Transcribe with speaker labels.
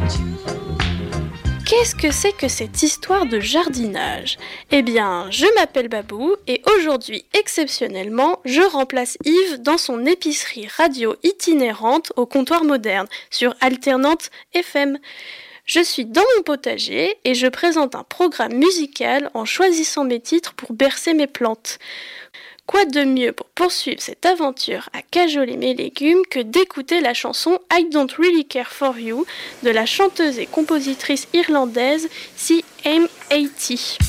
Speaker 1: Qu'est-ce que c'est que cette histoire de jardinage ? Eh bien, je m'appelle Babou et aujourd'hui, exceptionnellement, je remplace Yves dans son épicerie radio itinérante au comptoir moderne sur Alternante FM. Je suis dans mon potager et je présente un programme musical en choisissant mes titres pour bercer mes plantes. Quoi de mieux pour poursuivre cette aventure à cajoler mes légumes que d'écouter la chanson I Don't Really Care For You de la chanteuse et compositrice irlandaise C.M.A.T.